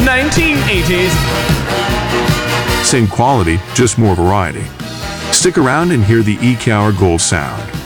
1980s. Same quality, just more variety. Stick around and hear the Ecower Gold sound.